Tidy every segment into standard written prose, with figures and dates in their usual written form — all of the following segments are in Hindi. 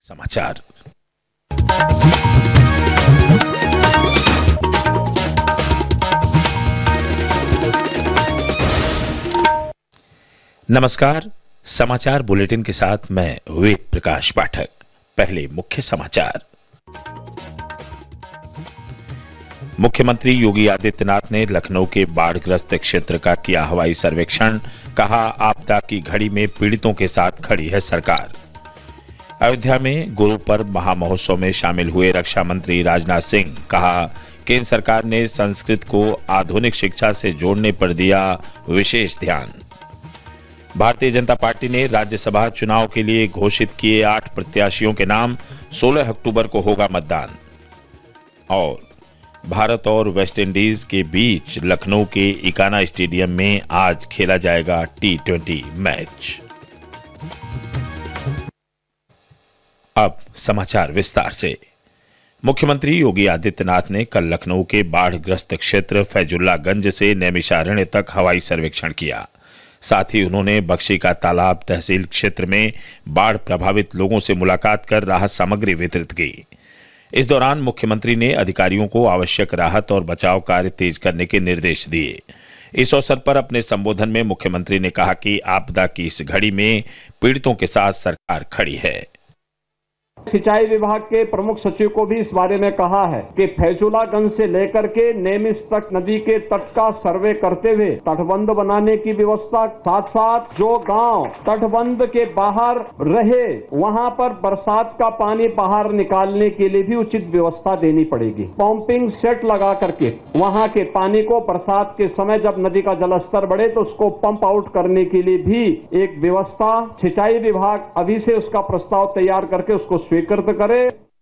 समाचार। नमस्कार। समाचार बुलेटिन के साथ मैं वेद प्रकाश पाठक। पहले मुख्य समाचार। मुख्यमंत्री योगी आदित्यनाथ ने लखनऊ के बाढ़ग्रस्त क्षेत्र का किया हवाई सर्वेक्षण। कहा, आपदा की घड़ी में पीड़ितों के साथ खड़ी है सरकार। अयोध्या में गुरु पर्व महामहोत्सव में शामिल हुए रक्षा मंत्री राजनाथ सिंह। कहा, केंद्र सरकार ने संस्कृत को आधुनिक शिक्षा से जोड़ने पर दिया विशेष ध्यान। भारतीय जनता पार्टी ने राज्यसभा चुनाव के लिए घोषित किए 8 प्रत्याशियों के नाम। 16 अक्टूबर को होगा मतदान। और भारत और वेस्टइंडीज के बीच लखनऊ के इकाना स्टेडियम में आज खेला जाएगा T20 मैच। अब समाचार विस्तार से। मुख्यमंत्री योगी आदित्यनाथ ने कल लखनऊ के बाढ़ग्रस्त क्षेत्र फैजुल्लागंज से नैमिषारण्य तक हवाई सर्वेक्षण किया। साथ ही उन्होंने बख्शी का तालाब तहसील क्षेत्र में बाढ़ प्रभावित लोगों से मुलाकात कर राहत सामग्री वितरित की। इस दौरान मुख्यमंत्री ने अधिकारियों को आवश्यक राहत और बचाव कार्य तेज करने के निर्देश दिए। इस अवसर पर अपने संबोधन में मुख्यमंत्री ने कहा कि आपदा की इस घड़ी में पीड़ितों के साथ सरकार खड़ी है। सिंचाई विभाग के प्रमुख सचिव को भी इस बारे में कहा है कि फैजुल्लागंज से लेकर के नेमिस तक नदी के तट का सर्वे करते हुए तटबंध बनाने की व्यवस्था, साथ साथ जो गांव तटबंध के बाहर रहे वहां पर बरसात का पानी बाहर निकालने के लिए भी उचित व्यवस्था देनी पड़ेगी। पंपिंग सेट लगा करके वहां के पानी को बरसात के समय जब नदी का जलस्तर बढ़े तो उसको पंप आउट करने के लिए भी एक व्यवस्था सिंचाई विभाग अभी से उसका प्रस्ताव तैयार करके उसको स्वीकृत करे।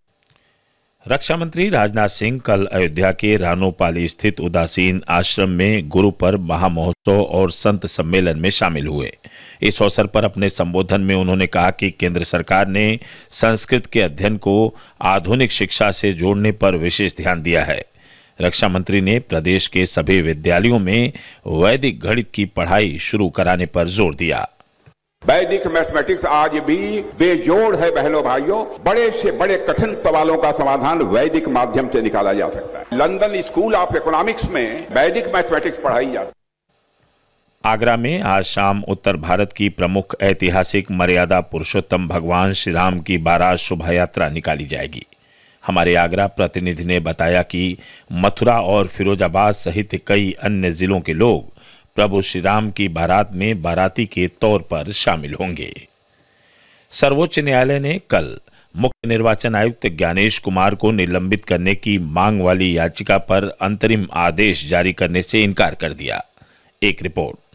रक्षा मंत्री राजनाथ सिंह कल अयोध्या के रानोपाली स्थित उदासीन आश्रम में गुरु पर्व महामहोत्सव और संत सम्मेलन में शामिल हुए। इस अवसर पर अपने संबोधन में उन्होंने कहा कि केंद्र सरकार ने संस्कृत के अध्ययन को आधुनिक शिक्षा से जोड़ने पर विशेष ध्यान दिया है। रक्षा मंत्री ने प्रदेश के सभी विद्यालयों में वैदिक गणित की पढ़ाई शुरू कराने पर जोर दिया। वैदिक मैथमेटिक्स आज भी बेजोड़ है बहनों भाइयों। बड़े से बड़े कठिन सवालों का समाधान वैदिक माध्यम से निकाला जा सकता है। लंदन स्कूल ऑफ इकोनॉमिक्स में वैदिक मैथमेटिक्स पढ़ाई जाती है। आगरा में आज शाम उत्तर भारत की प्रमुख ऐतिहासिक मर्यादा पुरुषोत्तम भगवान श्री राम की बारात शोभा यात्रा निकाली जाएगी। हमारे आगरा प्रतिनिधि ने बताया कि मथुरा और फिरोजाबाद सहित कई अन्य जिलों के लोग प्रभु श्री राम की बारात में बाराती के तौर पर शामिल होंगे। सर्वोच्च न्यायालय ने कल मुख्य निर्वाचन आयुक्त ज्ञानेश कुमार को निलंबित करने की मांग वाली याचिका पर अंतरिम आदेश जारी करने से इनकार कर दिया। एक रिपोर्ट।